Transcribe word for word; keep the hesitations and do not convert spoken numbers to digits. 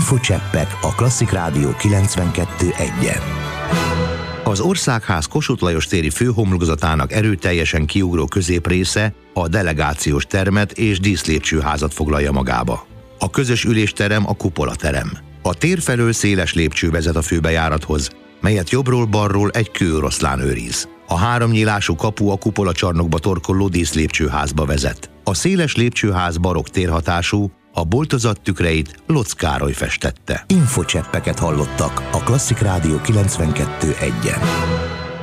Infocseppek a Klasszik Rádió kilencvenkettő egyen. Az Országház Kossuth Lajos téri főhomlokzatának erőteljesen kiugró középrésze a delegációs termet és díszlépcsőházat foglalja magába. A közös ülésterem a kupolaterem. A tér felől széles lépcső vezet a főbejárathoz, melyet jobbról-balról egy kőoroszlán őriz. A háromnyílású kapu a kupolacsarnokba torkolló díszlépcsőházba vezet. A széles lépcsőház barokk térhatású, a boltozat tükreit Lotz Károly festette. Infocseppeket hallottak a Klasszik Rádió kilencvenkettő egyen.